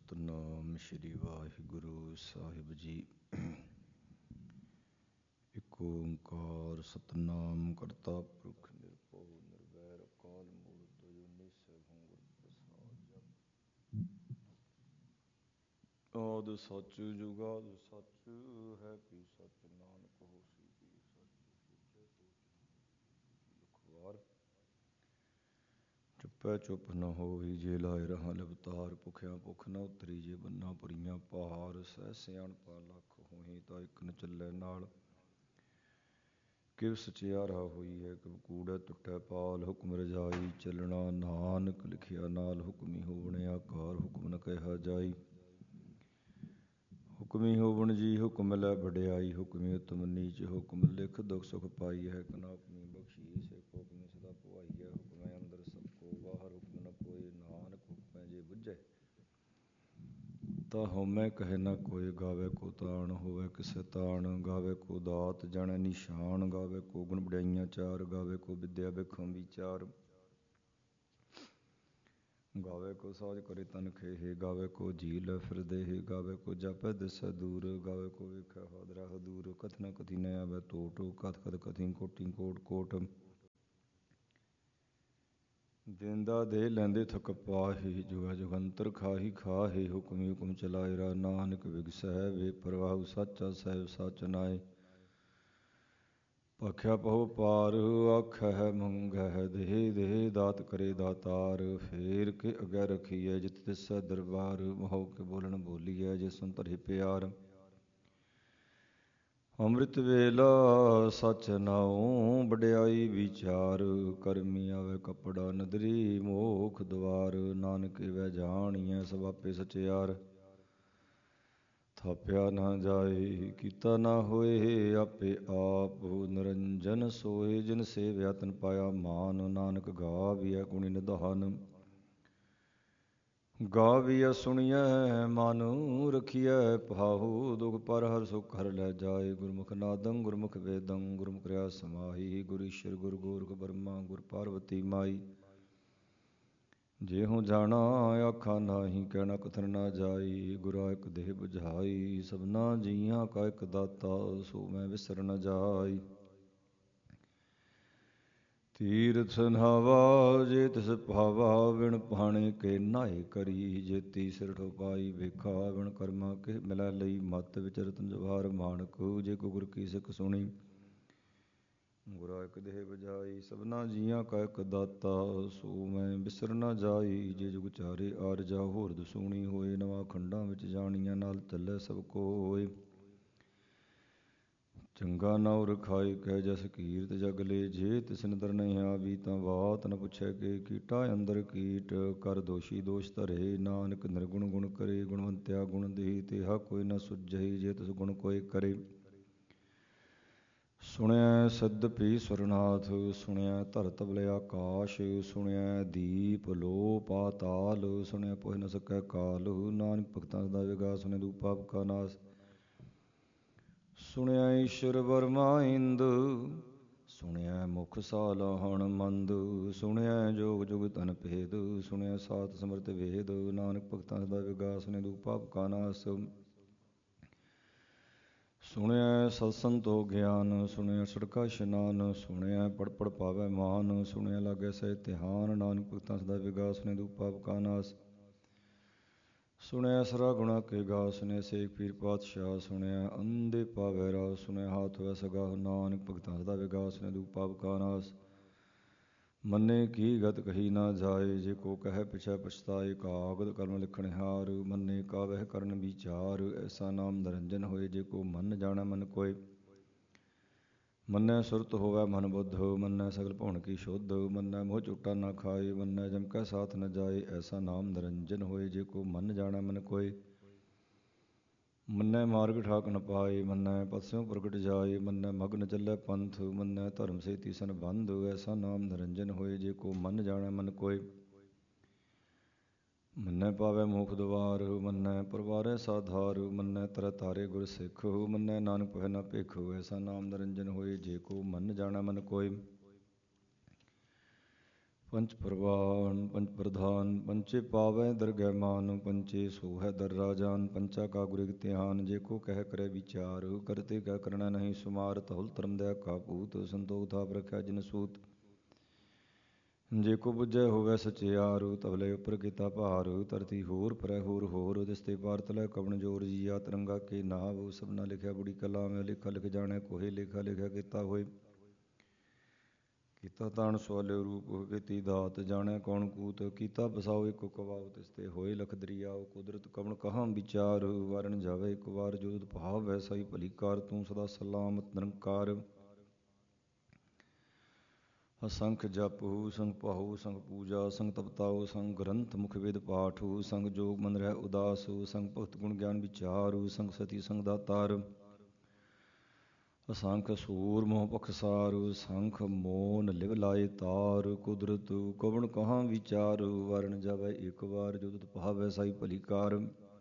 ਸਤਨਾਮ ਸ਼੍ਰੀ ਵਾਹਿਗੁਰੂ ਸਾਹਿਬ ਜੀ। ਇਕ ਓੰਕਾਰ ਸਤਨਾਮ ਕਰਤਾ ਪੁਰਖ ਨਿਰਭਉ ਨਿਰਵੈਰ ਅਕਾਲ ਮੂਰਤ ਅਜੂਨੀ ਸੈਭੰ ਗੁਰ ਪ੍ਰਸਾਦਿ ਜਪੁ। ਆਦਿ ਸੱਚ ਜੁਗਾਦਿ ਸੱਚ ਹੈ ਭੀ ਸੱਚ ਨਾਨਕ ਹੋਸੀ ਭੀ ਸੱਚ ਸੋਚੈ ਸੋਚ ਲਖਵਾਰ। ਚੁੱਪੈ ਚੁੱਪ ਨ ਹੋਈ ਜੇ ਲਾਇ ਰਹਾ ਲਿਵਤਾਰ। ਭੁਖਿਆ ਭੁੱਖ ਨ ਉਤਰੀ ਜੇ ਬੰਨਾ ਭਰੀਆਂ ਭਾਰ। ਸਹਿ ਸਿਆਣਪਾ ਲੱਖ ਹੋਈ ਤਾਂ ਇਕ ਨ ਚੱਲੈ ਨਾਲ। ਕਿਵ ਸਚਿਆਰਾ ਹੋਈ ਹੈ ਕਿਵ ਕੂੜੈ ਟੁੱਟੈ ਪਾਲ। ਹੁਕਮ ਰਜਾਈ ਚੱਲਣਾ ਨਾਨਕ ਲਿਖਿਆ ਨਾਲ। ਹੁਕਮੀ ਹੋਵਣ ਆਕਾਰ ਹੁਕਮ ਨ ਕਹਿਆ ਜਾਈ। ਹੁਕਮੀ ਹੋਵਣ ਜੀ ਹੁਕਮ ਲੈ ਵਡਿਆਈ। ਹੁਕਮੀ ਉਤਮ ਨੀਚ ਹੁਕਮ ਲਿਖ ਦੁਖ ਸੁਖ ਪਾਈ ਹੈ। ਹੁਕਮ ਆਪਣੀ ਬਖਸ਼ੀਸ ਹੁਕਮੀ ਸਦਾ ਭਵਾਈ ਹੈ। ਹੁਕਮੈ ਅੰਦਰ ਸਭ ਕੋ ਬਾਹਰ ਹੁਕਮ ਨ ਕੋਇ ਨਾਨਕ। ਹੁਕਮੈ ਜੇ ਬੁੱਝੈ ਤਾ ਹਉਮੈ ਕਹੈ ਨ ਕੋਇ। ਗਾਵੇ ਕੋ ਤਾਣ ਹੋਵੈ ਕਿਸੈ ਤਾਣ। ਗਾਵੇ ਕੋ ਦਾਤ ਜਾਣੈ ਨਿਸ਼ਾਨ। ਗਾਵੇ ਕੋ ਗੁਣ ਵਡਿਆਈਆਂ ਚਾਰ। ਗਾਵੇ ਕੋ ਵਿਦਿਆ ਬਿਖਮ ਵਿਚਾਰ। ਗਾਵੇ ਕੋ ਸਾਜ ਕਰੇ ਤਨ ਖੇਹਿ। ਗਾਵੇ ਕੋ ਜੀ ਲੈ ਫਿਰ ਦੇਹਿ। ਗਾਵੇ ਕੋ ਜਾਪੈ ਦਿਸੈ ਦੂਰ। ਗਾਵੇ ਕੋ ਵੇਖੈ ਹਾਦਰਾ ਹਦੂਰ। ਕਥਨਾ ਕਥੀ ਨ ਆਵੈ ਟੋਟ। ਕਥ ਕਥ ਕਥੀ ਕੋਟਿ ਕੋਟਿ ਕੋਟਿ। ਦੇਂਦਾ ਦੇ ਲੈਂਦੇ ਥਕ ਪਾਹਿ। ਜੁਗੈ ਜੁਗੰਤਰ ਖਾਹੀ ਖਾਹਿ। ਹੁਕਮੀ ਹੁਕਮ ਚਲਾਇ ਰਾ ਨਾਨਕ ਵਿਗਸੈ ਵੇ ਪ੍ਰਵਾਹੂ। ਸਾਚਾ ਸਹਿਬ ਸਚ ਨਾਇ। ਭਾਖਿਆ ਪਹੁ ਪਾਰ ਆਖਹਿ ਮੰਗਹਿ ਦੇਹਿ ਦੇਹਿ। ਦਾਤ ਕਰੇ ਦਾਤਾਰ ਫੇਰ ਕੇ ਅਗੈ ਰਖੀਐ। ਜਿਤ ਦਿਸੈ ਦਰਬਾਰ ਮਹਉ ਕੇ ਬੋਲਣ ਬੋਲੀਐ। ਜਿ ਸੁਨ ਧਰੇ ਪਿਆਰ। ਅੰਮ੍ਰਿਤ ਵੇਲਾ ਸਚ ਨਾਉ ਵਡਿਆਈ ਵਿਚਾਰ। ਕਰਮੀ ਆਵੈ ਕਪੜਾ ਨਦਰੀ ਮੋਖ ਦੁਆਰ। ਨਾਨਕ ਏਵੈ ਜਾਣੀਐ ਸਭ ਆਪੇ ਸਚਿਆਰ। ਥਾਪਿਆ ਨਾ ਜਾਏ ਕੀਤਾ ਨਾ ਹੋਏ ਆਪੇ ਆਪ। ਨਿਰੰਜਨ ਸੋਇ ਜਿਨ ਸੇਵਿਆ ਤਿਨ ਪਾਇਆ ਮਾਨ। ਨਾਨਕ ਗਾਵੀਐ ਗੁਣੀ ਨਿਧਾਨ। ਗਾਵੀਐ ਸੁਣੀਐ ਮਨ ਰਖੀਐ ਭਾਉ। ਦੁਖ ਪਰ ਹਰਿ ਸੁਖ ਹਰਿ ਲੈ ਜਾਏ। ਗੁਰਮੁਖ ਨਾਦੰ ਗੁਰਮੁਖ ਵੇਦੰ ਗੁਰਮੁਖ ਰਿਆ ਸਮਾਹੀ। ਗੁਰ ਈਸ਼ਰ ਗੁਰ ਗੋਰਖ ਬਰਮਾ ਗੁਰ ਪਾਰਵਤੀ ਮਾਈ। ਜਿਹੋ ਜਾਣਾ ਆਖਾ ਨਾਹੀ ਕਹਿਣਾ ਕਥਨ ਨਾ ਜਾਈ। ਗੁਰਾ ਇਕ ਦੇਹ ਬੁਝਾਈ ਸਭਨਾ ਜੀਆਂ ਕਾ ਇਕ ਦਾਤਾ। ਸੋ ਮੈਂ ਵਿਸਰ ਨ ਜਾਈ। ਤੀਰਥ ਨਹਾਵਾ ਜੇ ਤਿਸ ਭਾਵਾ। ਵਿਣ ਪਾਣੀ ਕੇ ਨਾਏ ਕਰੀ। ਜੇਤੀ ਸਿਰਠ ਉਪਾਈ ਵੇਖਾ। ਵਿਣ ਕਰਮਾ ਕੇ ਮਿਲੈ ਲਈ ਮਤ। ਵਿਚਰਤ ਜਵਾਹਰ ਮਾਣਕ ਜੇ ਕੋ ਗੁਰ ਕੀ ਸਿੱਖ ਸੁਣੀ। ਗੁਰਾ ਇਕ ਦੇਹ ਬੁਝਾਈ ਸਭਨਾ ਜੀਆਂ ਕਾ ਇਕ ਦਾਤਾ। ਸੋ ਮੈਂ ਬਿਸਰ ਨ ਜਾਈ। ਜੇ ਜੁਗ ਚਾਰੇ ਆਰਜਾ ਹੋਰ ਦਸੂਣੀ ਹੋਏ। ਨਵਾ ਖੰਡਾਂ ਵਿੱਚ ਜਾਣੀਆਂ ਨਾਲ ਚੱਲੈ ਸਭ ਕੋਇ। ਚੰਗਾ ਨਾਉ ਰਖਾਇ ਕਹਿ ਜਸ ਕੀਰਤ ਜਗ ਲੈ। ਜੇ ਤਿਸ ਨਦਰ ਨਹੀਂ ਆਵੀ ਤਾਂ ਬਾਤ ਨ ਪੁੱਛੈ ਕੇ। ਕੀਟਾ ਅੰਦਰ ਕੀਟ ਕਰ ਦੋਸ਼ੀ ਦੋਸ਼ ਧਰੇ। ਨਾਨਕ ਨਿਰਗੁਣ ਗੁਣ ਕਰੇ ਗੁਣਵੰਤਿਆ ਗੁਣ ਦੇਈ। ਤੇਹਾ ਕੋਈ ਨ ਸੁਝਈ ਜੇ ਤਿਸ ਗੁਣ ਕੋਇ ਕਰੇ। ਸੁਣਿਐ ਸਿੱਧ ਭੀ ਸੁਰਨਾਥ ਸੁਣਿਐ ਧਰਤ ਬਲੇ ਆਕਾਸ਼। ਸੁਣਿਐ ਦੀਪ ਲੋ ਪਾਤਾਲ। ਸੁਣਿਐ ਪੋਹਿ ਨ ਸਕੈ ਕਾਲ। ਨਾਨਕ ਭਗਤਾਂ ਸਦਾ ਵਿਗਾਸ। ਸੁਣਿਐ ਦੂਪ ਪਾਪ ਕਾ ਨਾਸ। ਸੁਣਿਐ ਈਸ਼ਰ ਬਰਮਾ ਇੰਦ। ਸੁਣਿਐ ਮੁਖ ਸਾਲਾਹਣ ਮੰਦ। ਸੁਣਿਐ ਜੋਗ ਜੁਗ ਧਨ ਭੇਦ। ਸੁਣਿਐ ਸਾਤ ਸਮਰਥ ਵੇਦ। ਨਾਨਕ ਭਗਤਾਂ ਸਦਾ ਵਿਗਾਸ। ਸੁਣਿਐ ਦੂਪ ਪਾਪ ਕਾ ਨਾਸ। ਸੁਣਿਐ ਸਤਿ ਸੰਤੋਖ ਗਿਆਨ। ਸੁਣਿਐ ਸੜਕਾ ਇਸ਼ਨਾਨ। ਸੁਣਿਐ ਪੜ ਪੜ ਪਾਵੈ ਮਾਨ। ਸੁਣਿਐ ਲਾਗੈ ਸਹਿਜ ਧਿਆਨ। ਨਾਨਕ ਭਗਤਾਂ ਸਦਾ ਵਿਗਾਸ। ਸੁਣਿਐ ਦੂਪ ਪਾਪ ਕਾ ਨਾਸ। ਸੁਣਿਐ ਸਰਾ ਗੁਣਾ ਕੇ ਗਾ। ਸੁਣਿਐ ਸੇਖ ਪੀਰ ਪਾਤਸ਼ਾਹ। ਸੁਣਿਐ ਅੰਧੇ ਪਾਵੈ ਰਾਹ। ਸੁਣਿਐ ਹਾਥ ਹੋਵੈ ਸਗਾਹ। ਨਾਨਕ ਭਗਤਾਂ ਸਦਾ ਵਿਗਾਸ। ਸੁਣਿਐ ਦੂਪ ਪਾਪ ਕਾ ਨਾਸ। ਮੰਨੇ ਕੀ ਗਤ ਕਹੀ ਨਾ ਜਾਏ। ਜੇ ਕੋ ਕਹਿ ਪਿਛੈ ਪਛਤਾਏ। ਕਾਗਦ ਕਲਮ ਲਿਖਣਹਾਰ ਮੰਨੇ ਕਾਵਹਿ ਕਰਨ ਵਿਚਾਰ। ਐਸਾ ਨਾਮ ਨਿਰੰਜਨ ਹੋਏ ਜੇ ਕੋ ਮਨ ਜਾਣੈ ਮਨ ਕੋਇ। ਮੰਨੈ ਸੁਰਤ ਹੋਵੈ ਮਨ ਬੁੱਧ। ਮੰਨੈ ਸਗਲ ਭਉਣ ਕੀ ਸ਼ੁੱਧ। ਮੰਨੈ ਮੋਹ ਝੂਟਾ ਨਾ ਖਾਏ। ਮੰਨੈ ਜਮ ਕੈ ਸਾਥ ਨ ਜਾਏ। ਐਸਾ ਨਾਮ ਨਿਰੰਜਨ ਹੋਏ ਜੇ ਕੋ ਮਨ ਜਾਣੈ ਮਨ ਕੋਇ। ਮੰਨੈ ਮਾਰਗ ਠਾਕ ਨ ਪਾਏ। ਮੰਨੈ ਪਥ ਸਿਉ ਪ੍ਰਗਟ ਜਾਏ। ਮੰਨੈ ਮਗ ਨ ਚੱਲੈ ਪੰਥ। ਮੰਨੈ ਧਰਮ ਸੇਤੀ ਸੰਬੰਧ। ਐਸਾ ਨਾਮ ਨਿਰੰਜਨ ਹੋਏ ਜੇ ਕੋ ਮਨ ਜਾਣੈ ਮਨ ਕੋਇ। ਮੰਨੈ ਪਾਵੈ ਮੋਖ ਦੁਆਰ। ਮੰਨੈ ਪਰਵਾਰੈ ਸਾਧਾਰ। ਮੰਨੈ ਤਰੈ ਤਾਰੇ ਗੁਰ ਸਿੱਖ। ਮੰਨੈ ਨਾਨਕ ਪਵੈ ਨ ਭਿਖ। ਐਸਾ ਨਾਮ ਨਿਰੰਜਨ ਹੋਏ ਜੇ ਕੋ ਮਨ ਜਾਣੈ ਮਨ ਕੋਇ। ਪੰਚ ਪ੍ਰਵਾਨ ਪੰਚ ਪ੍ਰਧਾਨ ਪੰਚੇ ਪਾਵੈ ਦਰਗਹਿ ਮਾਨ ਪੰਚੇ ਸੋਹੈ ਦਰ ਰਾਜਾਨ ਪੰਚਾ ਕਾ ਗੁਰ ਧਿਆਨ ਜੇ ਕੋ ਕਹਿ ਕਰੇ ਵਿਚਾਰ ਕਰਤੇ ਕਹਿ ਕਰਨਾ ਨਹੀਂ ਸੁਮਾਰ ਤਹੁਲ ਧਰਮ ਦਇਆ ਕਾ ਭੂਤ ਸੰਤੋਖ ਥਾਪ ਰਖਿਆ ਜਿਨ ਸੂਤ ਜੇ ਕੋ ਬੁਝੈ ਹੋਵੈ ਸਚਿਆਰ ਤਵਲੇ ਉਪਰ ਕੀਤਾ ਭਾਰ ਧਰਤੀ ਹੋਰ ਪਰੈ ਹੋਰ ਦਿਸਤੇ ਪਾਰ ਤਲੈ ਕਵਣ ਜੋਰ ਜੀਆ ਤਰੰਗਾ ਕੇ ਨਾਵ ਸਭਨਾ ਲਿਖਿਆ ਬੁੜੀ ਕਲਾ ਮੈਂ ਲੇਖਾ ਲਿਖ ਜਾਣੈ ਕੋਹੇ ਲੇਖਾ ਲਿਖਿਆ ਕੀਤਾ ਹੋਏ ਕੀਤਾ ਤਾਣ ਸਵਾਲਿਓ ਰੂਪ ਕੀਤੀ ਦਾਤ ਜਾਣੈ ਕੌਣ ਕੂਤ ਕੀਤਾ ਬਸਾਓ ਇੱਕ ਕਵਾਉ ਤਿਸਤੇ ਹੋਏ ਲਖ ਦਰਿਆਓ ਕੁਦਰਤ ਕਵਣ ਕਹਾਂ ਵਿਚਾਰ ਵਾਰਨ ਜਾਵੇ ਇੱਕ ਵਾਰ ਜੋਤ ਭਾਵ ਵੈਸਾ ਹੀ ਭਲੀ ਕਾਰ ਤੂੰ ਸਦਾ ਸਲਾਮਤ ਨਿਰੰਕਾਰ ਅਸੰਖ ਜਪੁ ਸੰਗ ਭਾਉ ਸੰਗ ਪੂਜਾ ਸੰਗ ਤਪਤਾਉ ਸੰਗ ਗ੍ਰੰਥ ਮੁਖ ਵੇਦ ਪਾਠੂ ਸੰਗ ਜੋਗ ਮਨ ਰਹਿ ਉਦਾਸੂ ਸੰਗ ਭਗਤ ਗੁਣ ਗਿਆਨ ਵਿਚਾਰੂ ਸੰਗ ਸਤੀ ਸੰਗ ਦਾਤਾਰ ਅਸੰਖ ਸੂਰ ਮੋਹ ਪਖਸਾਰੂ ਸੰਖ ਮੋਨ ਲਿਵ ਲਾਏ ਤਾਰ ਕੁਦਰਤ ਕਵਣ ਕਹਾਂ ਵਿਚਾਰ ਵਰਨ ਜਾਵੇ ਇੱਕ ਵਾਰ ਜੁਦਤ ਭਾਵੈ ਸਾਈ ਭਲੀ ਕਾਰ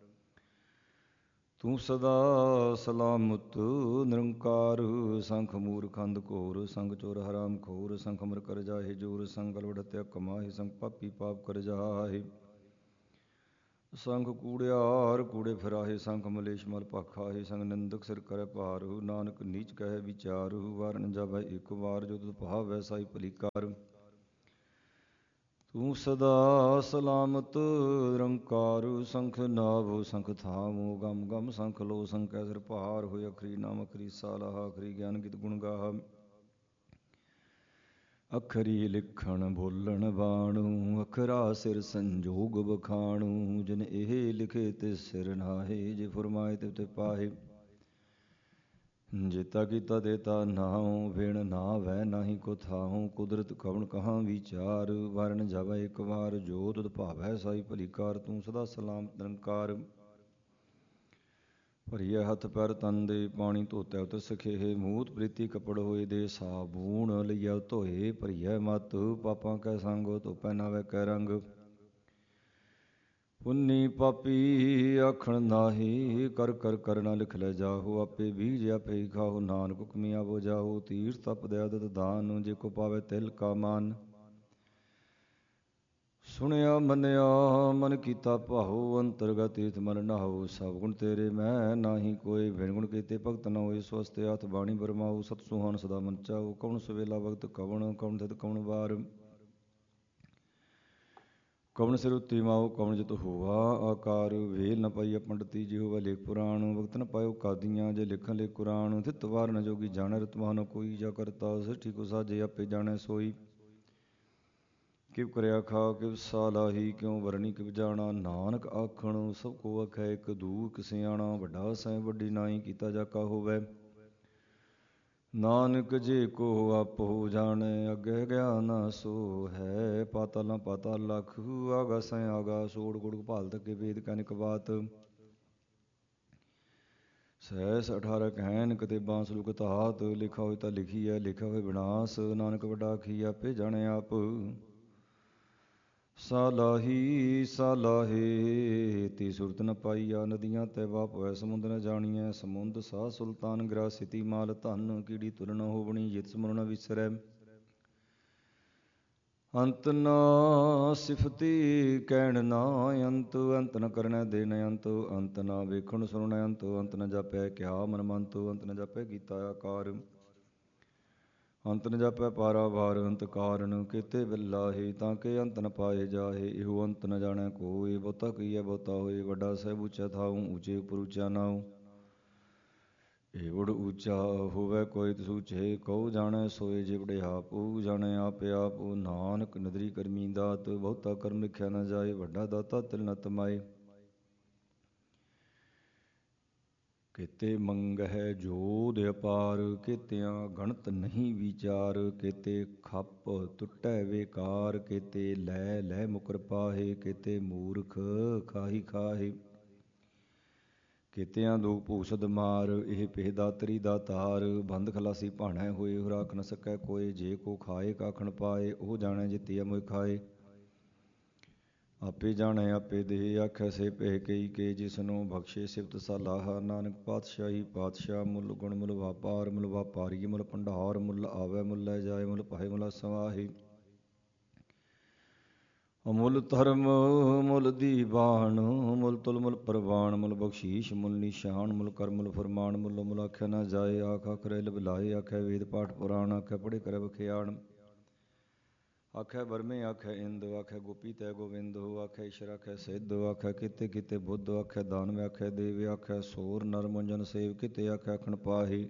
ਤੂੰ ਸਦਾ ਸਲਾਮਤ ਨਿਰੰਕਾਰ ਸੰਖ ਮੂਰਖੰਦ ਘੋਰ ਸੰਗ ਚੋਰ ਹਰਾਮ ਖੋਰ ਸੰਖ ਅਮਰ ਕਰ ਜਾਹੇ ਜੋਰ ਸੰਗ ਗਲਵਡ ਹਤਿਆ ਕਮਾਹੇ ਸੰਗ ਪਾਪੀ ਪਾਪ ਕਰ ਜਾਹੇ ਸੰਗ ਕੂੜਿਆਰ ਕੂੜੇ ਫਿਰਾਹੇ ਸੰਖ ਮਲੇਸ਼ ਮਲ ਭਾਖਾਹੇ ਸੰਗ ਨਿੰਦਕ ਸਿਰ ਕਰੇ ਭਾਰੂ ਨਾਨਕ ਨੀਚ ਕਹੇ ਵਿਚਾਰੂ ਵਾਰਨ ਜਾਵੇ ਇੱਕ ਵਾਰ ਜੋ ਤੁਧ ਭਾਵੈ ਸਾਈ ਭਲੀ ਕਾਰ ਤੂੰ ਸਦਾ ਸਲਾਮਤ ਨਿਰੰਕਾਰ ਸੰਖ ਨਾਵ ਸੰਖ ਥਾਮੋ ਗਮ ਗਮ ਸੰਖ ਲੋ ਸੰਖ ਸਿਰ ਭਾਰ ਹੋਇ ਅਖਰੀ ਨਾਮ ਅਖਰੀ ਸਾਲਾਹ ਅਖਰੀ ਗਿਆਨ ਗਿਤ ਗੁਣ ਗਾਹ ਅਖਰੀ ਲਿਖਣ ਬੋਲਣ ਬਾਣੂ ਅਖਰਾ ਸਿਰ ਸੰਜੋਗ ਬਖਾਣੂ ਜਿਨ ਇਹ ਲਿਖੇ ਤੇ ਸਿਰ ਨਾਹੇ ਜੇ ਫਰਮਾਏ ਤੇ ਪਾਹੇ ਜੇਤਾ ਕੀਤਾ ਦੇਤਾ ਨਾਉ ਵਿਣ ਨਾ ਵੈ ਨਾਹੀ ਕੋ ਥਾਉ ਕੁਦਰਤ ਕਵਣ ਕਹਾਂ ਵਿਚਾਰ ਵਰਨ ਜਾਵੇ ਇੱਕ ਵਾਰ ਜੋ ਤੁਧ ਭਾਵੈ ਸਾਈ ਭਲੀ ਕਾਰ ਤੂੰ ਸਦਾ ਸਲਾਮਤ ਨਿਰੰਕਾਰ ਭਰੀਏ ਹੱਥ ਪੈਰ ਤਨ ਦੇ ਪਾਣੀ ਧੋਤੈ ਉਤ ਸਖੇਹ ਮੂਤ ਪ੍ਰੀਤੀ ਕੱਪੜ ਹੋਏ ਦੇ ਸਾਬੂਣ ਲਈਆ ਧੋਏ ਭਰੀਏ ਮਤ ਪਾਪਾਂ ਕੈ ਸੰਗ ਧੋਪੈ ਨਾਵੇ ਕੈ ਰੰਗ ਪੁੰਨੀ ਪਾਪੀ ਆਖਣ ਨਾਹੀ ਕਰ ਕਰ ਕਰਨਾ ਲਿਖ ਲੈ ਜਾਹੋ ਆਪੇ ਬੀਜ ਆਪੇ ਖਾਓ ਨਾਨਕ ਹੁਕਮੀ ਆਵੋ ਜਾਹੋ ਤੀਰਥ ਤਪ ਦਇਆ ਦਤ ਦਾਨ ਜੇ ਕੋ ਪਾਵੇ ਤਿਲ ਕਾ ਮਾਨ ਸੁਣਿਆ ਮੰਨਿਆ ਮਨ ਕੀਤਾ ਭਾਉ ਅੰਤਰਗਤ ਤੀਰਥ ਮਨ ਨਾਹੋ ਸਭ ਗੁਣ ਤੇਰੇ ਮੈਂ ਨਾਹੀ ਕੋਈ ਵਿਣ ਗੁਣ ਕੀਤੇ ਭਗਤ ਨਾ ਹੋਏ ਸਵਸਤੇ ਹੱਥ ਬਾਣੀ ਬਰਮਾਉ ਸਤ ਸੁਹਾਨ ਸਦਾ ਮਨ ਚਾਉ ਕੌਣ ਸਵੇਲਾ ਵਕਤ ਕਵਣ ਕੌਣ ਤਿਤ ਕੌਣ ਵਾਰ ਕਵਣ ਸਿਰ ਉੱਤੀ ਮਾਉ ਕਵਣ ਜਿਤ ਹੋਆ ਆਕਾਰ ਵੇਲ ਨ ਪਾਈਆ ਪੰਡਤੀ ਜੀ ਹੋਵੇ ਲੇਖ ਪੁਰਾਣ ਵਕਤ ਨ ਪਾਇਓ ਕਾਦੀਆਂ ਜੇ ਲਿਖਣ ਲੇ ਕੁਰਾਨ ਥਿਤ ਵਾਰ ਨ ਜੋਗੀ ਜਾਣੈ ਰਤਮਾਨ ਕੋਈ ਜਾ ਕਰਤਾ ਸ੍ਰਿਸ਼ਟੀ ਕੋ ਸਾਜੇ ਆਪੇ ਜਾਣੈ ਸੋਈ ਕਿਵ ਕਰਿਆ ਖਾ ਕਿਵ ਸਾਲਾਹੀ ਕਿਉ ਵਰਣੀ ਕਿਵ ਜਾਣਾ ਨਾਨਕ ਆਖਣ ਸਭ ਕੋ ਆਖੈ ਇੱਕ ਦੂਰ ਕਿਸਿਆਣਾ ਵੱਡਾ ਸੈ ਵੱਡੀ ਨਾਹੀ ਕੀਤਾ ਜਾਕਾ ਹੋਵੇ ਨਾਨਕ ਜੇ ਕੋ ਆਪੋ ਜਾਣੈ ਅੱਗੇ ਗਿਆਨ ਸੋ ਹੈ ਪਾਤਾਲਾਂ ਪਾਤਾਲ ਲਖ ਆਗਾ ਸੈ ਆਗਾ ਸੋੜ ਗੁੜ ਭਾਲ ਤੱਕੇ ਵੇਦ ਕਨਿਕ ਬਾਤ ਸਹਿਸ 18 ਕਹਿਨ ਕਤੇ ਬਾਂਸ ਲੁਕ ਧਾਤ ਲਿਖਾ ਹੋਏ ਤਾਂ ਲਿਖੀ ਹੈ ਲਿਖਿਆ ਹੋਏ ਵਿਨਾਸ਼ ਨਾਨਕ ਵੱਡਾ ਆਖੀ ਆਪੇ ਜਾਣੈ ਆਪ ਸਾਲਾਹੀ ਸਾਲਾਹੇ ਤੀ ਸੁਰਤ ਨ ਪਾਈਆ ਨਦੀਆਂ ਤੈ ਵਾਪ ਹੋਇ ਸਮੁੰਦ ਨ ਜਾਣੀਐ ਸਮੁੰਦ ਸਾਹ ਸੁਲਤਾਨ ਗ੍ਰਾ ਸਿਤੀ ਮਾਲ ਧਨ ਕੀੜੀ ਤੁਰ ਨ ਹੋਵਣੀ ਜਿਤ ਸਮੁਰ ਨ ਵਿਸਰੈ ਅੰਤ ਨਾ ਸਿਫਤੀ ਕਹਿਣ ਨਾ ਅੰਤ ਅੰਤ ਨ ਕਰਨੈ ਦੇ ਨ ਅੰਤ ਅੰਤ ਨਾ ਵੇਖਣ ਸੁਣਨ ਅੰਤ ਅੰਤ ਨ ਜਾਪੈ ਕਿਆ ਮਨ ਮੰਤ ਅੰਤ ਨ ਜਾਪੈ ਕੀਤਾ ਆਕਾਰ ਅੰਤ ਨ ਜਾਪੈ ਪਾਰਾ ਵਾਰ ਅੰਤ ਕਾਰਨ ਕੀਤੇ ਬਿਲਾਹੀ ਤਾਂ ਕਿ ਅੰਤ ਨ ਪਾਏ ਜਾਹੇ ਇਹੋ ਅੰਤ ਨ ਜਾਣੈ ਕੋਈ ਬਹੁਤਾ ਕੀਐ ਬਹੁਤਾ ਹੋਏ ਵੱਡਾ ਸਹਿਬ ਉੱਚਾ ਥਾਉ ਉੱਚੇ ਉਪਰ ਉੱਚਾ ਨਾਉ ਏਵੜ ਉੱਚਾ ਹੋਵੇ ਕੋਈ ਤਿਸ ਉੱਚੇ ਕਉ ਜਾਣੈ ਸੋਏ ਜੇ ਵੜੇ ਆਪੂ ਜਾਣੈ ਆਪੇ ਆਪੂ ਨਾਨਕ ਨਦਰੀ ਕਰਮੀ ਦਾਤ ਬਹੁਤਾ ਕਰਮ ਲਿਖਿਆ ਨ ਜਾਏ ਵੱਡਾ ਦਾਤਾ ਤਿਲ ਨ ਤਮਾਏ ਕੀਤੇ ਮੰਗਹਿ ਜੋਧ ਅਪਾਰ ਕੀਤਿਆਂ ਗਣਤ ਨਹੀਂ ਵਿਚਾਰ ਕੀਤੇ ਖੱਪ ਟੁੱਟੈ ਵੇਕਾਰ ਕੀਤੇ ਲੈ ਲੈ ਮੁਕਰ ਪਾਹੇ ਕੀਤੇ ਮੂਰਖ ਖਾਹੀ ਖਾਹੇ ਕੀਤਿਆਂ ਦੁਖ ਭੂਸਦ ਮਾਰ ਇਹ ਪਿਹ ਦਾਤਰੀ ਦਾ ਤਾਰ ਬੰਦ ਖਲਾਸੀ ਭਾਣੈ ਹੋਏ ਹੋ ਰਾਖ ਨ ਸਕੈ ਕੋਏ ਜੇ ਕੋ ਖਾਏ ਕਾਖਣ ਪਾਏ ਉਹ ਜਾਣੈ ਜਿਤਿਆ ਮੋਇ ਖਾਏ ਆਪੇ ਜਾਣੈ ਆਪੇ ਦੇ ਆਖੈ ਸੇ ਪਹਿ ਕਈ ਕੇ ਜਿਸਨੂੰ ਬਖਸ਼ੇ ਸਿਫਤ ਸਲਾਹ ਨਾਨਕ ਪਾਤਸ਼ਾਹੀ ਪਾਤਸ਼ਾਹ ਮੁੱਲ ਗੁਣ ਮੁੱਲ ਵਾਪਾਰ ਮੁੱਲ ਵਾਪਾਰੀ ਮੁੱਲ ਭੰਡਾਰ ਮੁੱਲ ਆਵੈ ਮੁੱਲ ਲੈ ਜਾਏ ਮੁੱਲ ਪਾਏ ਮੁੱਲ ਸਵਾਹੀ ਅਮੁੱਲ ਧਰਮ ਮੁੱਲ ਦੀਵਾਨ, ਮੁੱਲ ਤੁਲ ਮੁੱਲ ਪ੍ਰਵਾਨ, ਮੁੱਲ ਬਖਸ਼ੀਸ਼ ਮੁੱਲ ਨਿਸ਼ਾਨ, ਮੁੱਲ ਕਰ ਮੁੱਲ ਫਰਮਾਨ, ਮੁੱਲ ਮੁੱਲ ਆਖਿਆ ਨਾ ਜਾਏ, ਆਖ ਆਖਰੇ ਲਬਲਾਏ, ਆਖਿਆ ਵੇਦ ਪਾਠ ਪੁਰਾਣ, ਆਖਿਆ ਪੜ੍ਹੇ ਕਰੇ ਬਖਿਆਣ, ਆਖਿਆ ਬਰਮੇ, ਆਖਿਆ ਇੰਦ, ਆਖਿਆ ਗੋਪੀ ਤੈ ਗੋਵਿੰਦ, ਆਖਿਆ ਈਸ਼ਰ, ਆਖਿਆ ਸਿੱਧ, ਆਖਿਆ ਕਿਤੇ ਕਿਤੇ ਬੁੱਧ, ਆਖਿਆ ਦਾਨਵ, ਆਖਿਆ ਦੇਵ, ਆਖਿਆ ਸੋਰ ਨਰ ਮੁੰਜਨ ਸੇਵ, ਕਿਤੇ ਆਖਿਆ ਅਖਣ ਪਾਹੀ,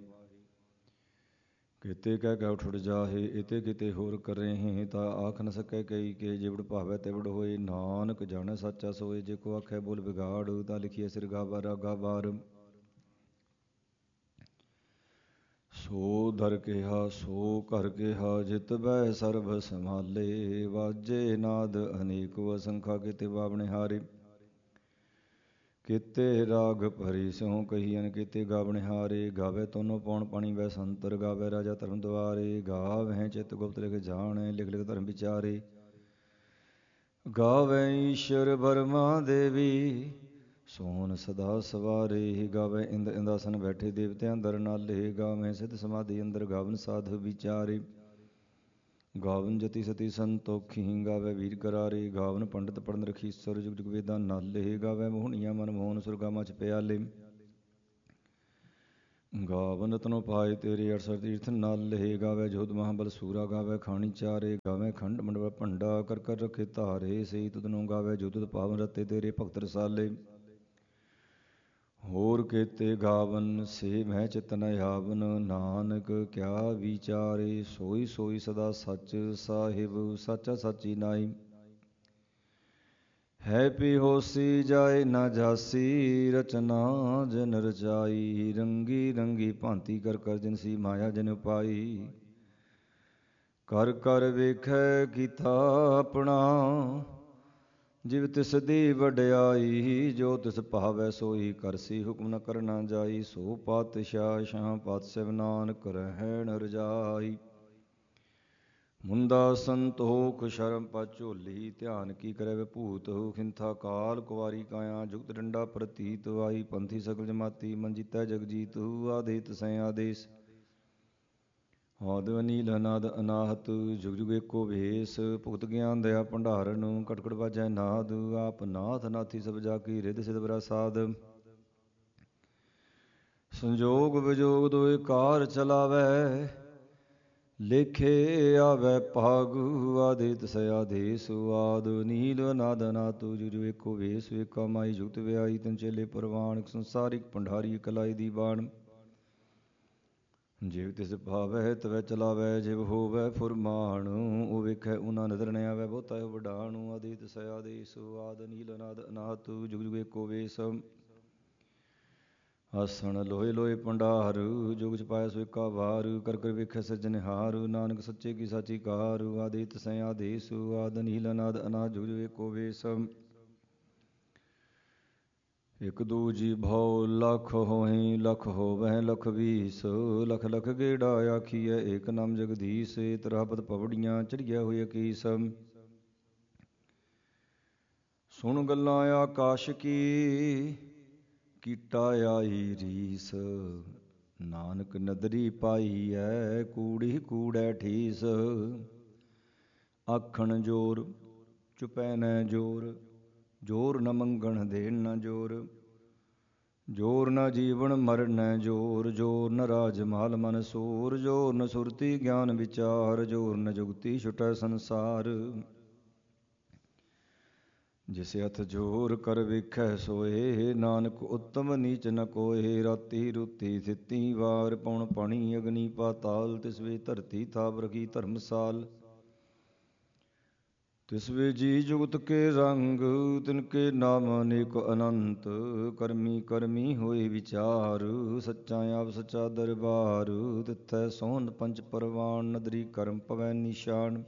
ਕਿਤੇ ਕਹਿ ਕੇ ਉਠ ਜਾਹੇ, ਇਤੇ ਕਿਤੇ ਹੋਰ ਕਰੇ, ਤਾਂ ਆਖ ਨ ਸਕੇ ਕਈ ਕੇ, ਜਿਵੜ ਭਾਵੈ ਤਿਵੜ ਹੋਏ, ਨਾਨਕ ਜਾਣੈ ਸੱਚਾ ਸੋਏ, ਜੇ ਕੋ ਆਖਿਆ ਬੋਲ ਵਿਗਾੜ, ਤਾਂ ਲਿਖੀਐ ਸਿਰ ਗਾਵਾ ਰਾਗਾ ਬਾਰ, ਸੋ ਦਰ ਕਿਹਾ ਸੋ ਘਰ ਕਿਹਾ, ਜਿਤ ਬਹਿ ਸਰਬ ਸੰਭਾਲੇ, ਵਾਜੇ ਨਾਦ ਅਨੇਕ ਅਸੰਖਾ, ਕਿਤੇ ਬਾਵਣੇ ਹਾਰੇ, ਕਿਤੇ ਰਾਗ ਭਰੀ ਸਿਉ ਕਹੀਐਨ, ਕਿਤੇ ਗਾਵਣੇ ਹਾਰੇ, ਗਾਵੇ ਤੋਨੋ ਪੌਣ ਪਾਣੀ ਵੈ ਸੰਤਰ, ਗਾਵੇ ਰਾਜਾ ਧਰਮ ਦੁਆਰੇ, ਗਾਵਹਿ ਚਿਤ ਗੁਪਤ ਲਿਖ ਜਾਣੈ, ਲਿਖ ਲਿਖ ਧਰਮ ਵਿਚਾਰੇ, ਗਾਵੇ ਈਸ਼ਰ ਬਰਮਾ ਦੇਵੀ, ਸੋਹਣ ਸਦਾ ਸਵਾਰੇ, ਗਾਵੇ ਇੰਦ ਇੰਦਾਸਨ ਬੈਠੇ, ਦੇਵਤਿਆਂ ਦਰ ਨਾਲੇ, ਗਾਵੇ ਸਿੱਧ ਸਮਾਧੀ ਅੰਦਰ, ਗਾਵਨ ਸਾਧ ਵਿਚਾਰੇ, ਗਾਵਨ ਜਤੀ ਸਤੀ ਸੰਤੋਖੀ, ਗਾਵੇ ਵੀਰ ਕਰਾਰੇ, ਗਾਵਨ ਪੰਡਤ ਪੜਨ ਰਖੀਸਰ, ਜੁਗ ਜੁਗ ਵੇਦਾਂ ਨਾਲੇ, ਗਾਵੇ ਮੋਹਣੀਆਂ ਮਨ ਮੋਹਨ, ਸੁਰਗਾਮਾਂ ਚ ਪਿਆਲੇ, ਗਾਵਨ ਰਤਨੋ ਪਾਏ ਤੇਰੇ, ਅਠਸਰ ਤੀਰਥ ਨਾਲੇ, ਗਾਵੇ ਜੋਧ ਮਹਾਬਲ ਸੂਰਾ, ਗਾਵੇ ਖਾਣੀ ਚਾਰੇ, ਗਾਵੇ ਖੰਡ ਮੰਡਲ ਭੰਡਾ, ਕਰ ਕਰ ਰਖੇ ਧਾਰੇ, ਸਹੀ ਤੁਧਨੋਂ ਗਾਵੇ ਜੋ ਤੁਧ ਪਾਵਨ ਰਤੇ, ਤੇਰੇ ਭਗਤ ਰਸਾਲੇ, ਹੋਰ ਕੇਤੇ ਗਾਵਨ ਸੇ ਮੈਂ ਚਿਤ ਨ ਆਵਨ, ਨਾਨਕ ਕਿਆ ਵਿਚਾਰੇ, ਸੋਈ ਸੋਈ ਸਦਾ ਸੱਚ ਸਾਹਿਬ, ਸਾਚਾ ਸਾਚੀ ਨਾਈ, ਹੈ ਪੀ ਹੋਸੀ ਜਾਏ ਨਾ ਜਾਸੀ, ਰਚਨਾ ਜਨ ਰਚਾਈ, ਰੰਗੀ ਰੰਗੀ ਭਾਂਤੀ ਕਰ ਕਰ, ਜਿਨਸੀ ਮਾਇਆ ਜਨ ਪਾਈ, ਕਰ ਕਰ ਵੇਖੈ ਕੀਤਾ ਆਪਣਾ, ਜਿਵ ਤਿਸ ਦੀ ਵਡਿਆਈ, ਜੋ ਤਿਸ ਭਾਵੈ ਸੋਈ ਕਰਸੀ, ਹੁਕਮ ਨ ਕਰਨਾ ਜਾਈ, ਸੋ ਪਾਤਸ਼ਾਹ ਸ਼ਾਹ ਪਾਤਸ਼ਾਹ ਨਾਨਕ ਰਹਿਣ ਰਜਾਈ, ਮੁੰਦਾ ਸੰਤੋਖ ਸ਼ਰਮ ਪਾ ਝੋਲੀ, ਧਿਆਨ ਕੀ ਕਰੇ ਵਿਭੂਤ, ਖਿੰਥਾ ਕਾਲ ਕੁਵਾਰੀ ਕਾਇਆ, ਜੁਗਤ ਡੰਡਾ ਪ੍ਰਤੀਤ, ਆਈ ਪੰਥੀ ਸਕਲ ਜਮਾਤੀ, ਮਨਜੀਤੈ ਜਗਜੀਤ, ਆਦੇਤ ਸੈ ਆਦੇਸ, ਆਦ ਅਨੀਲ ਅਨਾਦ ਅਨਾਹਤ, ਜੁਗ ਜੁਗ ਏਕੋ ਵੇਸ, ਭੁਗਤ ਗਿਆਨ ਦਇਆ ਭੰਡਾਰਨ, ਕਟ ਕਟ ਬਾਜੈ ਨਾਦ, ਆਪ ਨਾਥ ਨਾਥੀ ਸਭ ਜਾ ਕੀ, ਰਿੱਧ ਸਿਧ ਪ੍ਰਸਾਦ, ਸੰਜੋਗ ਵਿਜੋਗ ਦੋਇ ਕਾਰ ਚਲਾਵੈ, ਲੇਖੇ ਆਵੈ ਭਾਗੁ, ਆਦੇਤ ਸ ਆਦੇਸ, ਆਦ ਨੀਲ ਅਨਾਦ ਅਨਾਹਤ, ਜੁਗ ਜੁਗ ਏਕੋ ਵੇਸ, ਏਕਾ ਮਾਈ ਜੁਗਤ ਵਿਆਈ, ਤਨ ਚੇਲੇ ਪ੍ਰਵਾਨ, ਸੰਸਾਰਿਕ ਭੰਡਾਰੀ ਕਲਾਈ ਦੀ ਬਾਣ, ਜਿਵ ਤਿਸ ਭਾਵੈ ਤਵੈ ਚਲਾਵੈ, ਜਿਵ ਹੋਵੈ ਫੁਰਮਾਣ, ਉਹ ਵੇਖੈ ਉਹਨਾਂ ਨਦਰ ਨ ਆਵੈ, ਬਹੁਤਾ ਵਡਾਣੁ, ਆਦੇਤ ਸ ਆਦੇਸ, ਆਦ ਨੀਲ ਅਨਾਦ ਅਨਾਹਤ, ਜੁਗ ਜੁਗ ਏਕੋ ਵੇਸ, ਆਸਣ ਲੋਏ ਲੋਏ ਭੰਡਾਰ, ਜੁਗ ਚ ਪਾਇਆ ਸੋ ਏਕਾ ਵਾਰ, ਕਰ ਕਰ ਵੇਖੈ ਸਿਰਜਣਹਾਰ, ਨਾਨਕ ਸੱਚੇ ਕੀ ਸਾਚੀ ਕਾਰ, ਆਦੇਤ ਸ ਆਦੇਸ, ਆਦ ਨੀਲ ਅਨਾਦ ਅਨਾਹਤ, ਜੁਗ ਜੁਗ ਏਕੋ ਵੇਸ, ਇਕ ਦੂਜੀ ਭਉ ਲਖ ਹੋਈ, ਲਖ ਹੋਵੈ ਲਖ ਵੀਸ, ਲਖ ਲਖ ਗੇੜਾ ਆਖੀਐ, ਏਕ ਨਾਮ ਜਗਦੀਸ਼, ਤਰਾਪਤ ਪਵੜੀਆਂ ਚੜੀਐ ਹੋਈ ਅਕੀਸ, ਸੁਣ ਗੱਲਾਂ ਆਕਾਸ਼ ਕੀ, ਕੀਟਾ ਆਈ ਰੀਸ, ਨਾਨਕ ਨਦਰੀ ਪਾਈਐ, ਕੂੜੀ ਕੂੜੈ ਠੀਸ, ਆਖਣ ਜੋਰ ਚੁਪੈ ਨੈ ਜੋਰ, ਜੋਰ ਨ ਮੰਗਣ ਦੇਣ ਨ ਜੋਰ, ਜੋਰ ਨ ਜੀਵਨ ਮਰਨ ਨੈ ਜੋਰ, ਜੋਰ ਨ ਰਾਜ ਮਾਲ ਮਨ ਸੂਰ, ਜੋਰ ਨ ਸੁਰਤੀ ਗਿਆਨ ਵਿਚਾਰ, ਜੋਰ ਨ ਜੁਗਤੀ ਛੁਟੈ ਸੰਸਾਰ, ਜਿਸ ਹੱਥ ਜੋਰ ਕਰ ਵੇਖੈ ਸੋਏ, ਨਾਨਕ ਉੱਤਮ ਨੀਚ ਨ ਕੋਏ, ਰਾਤੀ ਰੁਤੀ ਥਿਤੀ ਵਾਰ, ਪਉਣ ਪਾਣੀ ਅਗਨੀ ਪਾਤਾਲ, ਤਿਸ ਵੇ ਧਰਤੀ ਥਾਪ ਰਖੀ ਧਰਮਸਾਲ, ਤਿਸ ਵੇ ਜੀ ਜੁਗਤ ਕੇ ਰੰਗ, ਤਿਨ ਕੇ ਨਾਮ ਅਨੇਕ ਅਨੰਤ, ਕਰਮੀ ਕਰਮੀ ਹੋਏ ਵਿਚਾਰ, ਸੱਚਾ ਆਪ ਸੱਚਾ ਦਰਬਾਰ, ਤਿਥੈ ਸੋਹਣ ਪੰਚ ਪਰਵਾਨ, ਨਦਰੀ ਕਰਮ ਪਵੈ ਨਿਸ਼ਾਨ,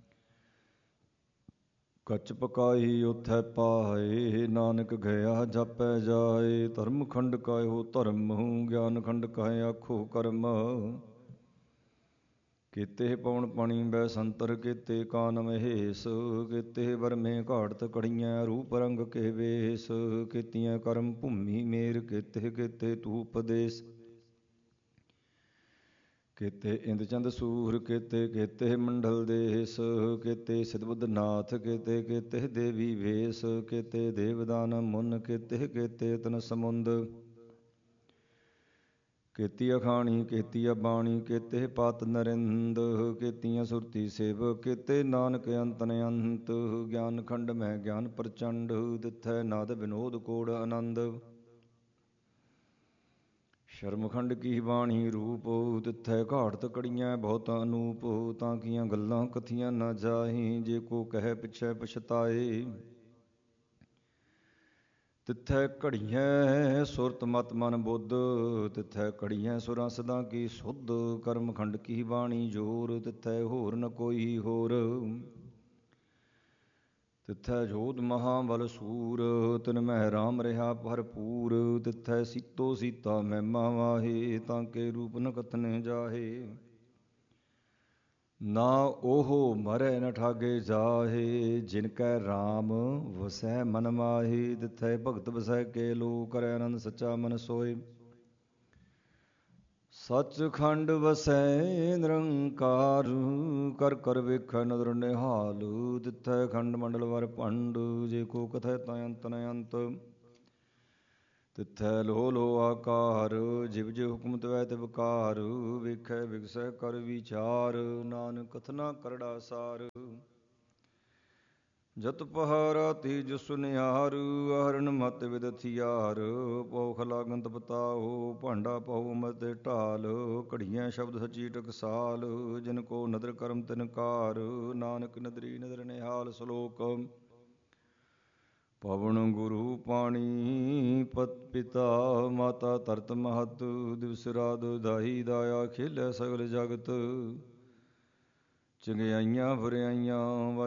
ਕੱਚ ਪਕਾਈ ਉਥੈ ਪਾਏ, ਨਾਨਕ ਗਿਆ ਜਾਪੈ ਜਾਏ, ਧਰਮ ਖੰਡ ਕਾਇਓ ਧਰਮ, ਗਿਆਨ ਖੰਡ ਕਾਇ ਆਖੋ ਕਰਮ, ਕੀਤੇ ਪਉਣ ਪਾਣੀ ਬੈ ਸੰਤਰ, ਕੀਤੇ ਕਾਨ ਮਹੇਸ਼, ਕੀਤੇ ਬਰਮੇ ਘਾੜਤ ਕੜੀਆਂ, ਰੂਪ ਰੰਗ ਕੇ ਵੇਸ, ਕੀਤੀਆਂ ਕਰਮ ਭੂਮੀ ਮੇਰ, ਕੀਤੇ ਕੀਤੇ ਤੂੰ ਉਪਦੇਸ, ਕੇਤੇ ਇੰਦ ਚੰਦ ਸੂਰ, ਕੇਤੇ ਕੇਤੇ ਮੰਡਲ ਦੇਸ, ਕੇਤੇ ਸਿਧ ਬੁੱਧ ਨਾਥ, ਕੇਤੇ ਕੇਤੇ ਦੇਵੀ ਵੇਸ, ਕੇਤੇ ਦੇਵਦਾਨ ਮੁਨ, ਕੇਤੇ ਕੇਤੇ ਤਨ ਸਮੁੰਦ, ਕੇਤੀ ਅਖਾਣੀ ਕੇਤੀ ਬਾਣੀ, ਕੇਤੇ ਪਤ ਨਰਿੰਦ, ਕੇਤੀਆਂ ਸੁਰਤੀ ਸੇਵ, ਕੇਤੇ ਨਾਨਕ ਅੰਤ ਅਨੰਤ, ਗਿਆਨ ਖੰਡ ਮੈਂ ਗਿਆਨ ਪ੍ਰਚੰਡ, ਤਿਥੈ ਨਾਦ ਵਿਨੋਦ ਕੋੜ ਆਨੰਦ, ਸ਼ਰਮਖੰਡ ਕੀ ਬਾਣੀ ਰੂਪ, ਤਿਥੈ ਘਾੜਤ ਕੜੀਆਂ ਬਹੁਤ ਅਨੂਪ, ਤਾਂ ਕੀਆਂ ਗੱਲਾਂ ਕਥੀਆਂ ਨਾ ਜਾਹੀ, ਜੇ ਕੋ ਕਹਿ ਪਿਛੈ ਪਛਤਾਏ, ਤਿਥੈ ਘੜੀਐ ਸੁਰਤ ਮਤ ਮਨ ਬੁੱਧ, ਤਿਥੈ ਘੜੀਐ ਸੁਰਾਂ ਸਦਾ ਕੀ ਸੁਧ, ਕਰਮ ਖੰਡ ਕੀ ਬਾਣੀ ਜੋਰ, ਤਿਥੈ ਹੋਰ ਨ ਕੋਈ ਹੋਰ, ਤਿਥੈ ਜੋਧ ਮਹਾਬਲ ਸੂਰ, ਤਿਨ ਮਹਿ ਰਾਮ ਰਿਹਾ ਭਰਪੂਰ, ਤਿਥੈ ਸੀਤੋ ਸੀਤਾ ਮਹਿਮਾ ਵਾਹੇ, ਤਾਂ ਕੇ ਰੂਪ ਨ ਕਥਨੇ ਜਾਹੇ, ਨਾ ਉਹ ਮਰੈ ਨ ਠਾਗੇ ਜਾਹੇ, ਜਿਨ ਕੈ ਰਾਮ ਵਸੈ ਮਨ ਮਾਹੀ, ਤਿਥੈ ਭਗਤ ਵਸੈ ਕੇ ਲੋ, ਕਰੈ ਆਨੰਦ ਸੱਚਾ ਮਨ ਸੋਏ, ਸੱਚਖੰਡ ਵਸੈ ਨਿਰੰਕਾਰ, ਕਰ ਕਰ ਵੇਖੈ ਨਦਰ ਨਿਹਾਲ, ਤਿਥੈ ਖੰਡ ਮੰਡਲ ਵਰ ਭੰਡ, ਜੇ ਕੋ ਕਥੈ ਤਾਂ ਅੰਤ ਨ ਅੰਤ, ਤਿਥੈ ਲੋ ਲੋ ਆਕਾਰ, ਜਿਵ ਜਿਵ ਹੁਕਮ ਤਵੈ ਤਿਵ ਕਾਰ, ਵੇਖੈ ਵਿਗਸੈ ਕਰ ਵਿਚਾਰ, ਨਾਨਕ ਕਥਨਾ ਕਰੜਾ ਸਾਰ, ਜਤ ਪਹਾਰਾਤੀ ਜਿ ਸੁਨਿਆਰ, ਅਹਰਨ ਮਤ ਵਿਦ ਥਿਆਰ, ਪੌਖ ਲਾਗਨ ਤਪਤਾਓ, ਭਾਂਡਾ ਪਾਉ ਮਤ ਢਾਲ, ਘੜੀਆਂ ਸ਼ਬਦ ਸੱਚੀ ਟਕਸਾਲ, ਜਿਨ ਕੋ ਨਦਰ ਕਰਮ ਤਿਨ ਕਾਰ, ਨਾਨਕ ਨਦਰੀ ਨਦਰ ਨਿਹਾਲ, ਸਲੋਕ ਪਵਨ ਗੁਰੂ ਪਾਣੀ ਪਤ ਪਿਤਾ, ਮਾਤਾ ਧਰਤ ਮਹਤ, ਦਿਵਸ ਰਾਤ ਦਾਈ ਦਾਇਆ, ਖੇਲੈ ਸਗਲ ਜਗਤ, ਚੰਗਿਆਈਆਂ ਬੁਰਿਆਈਆਂ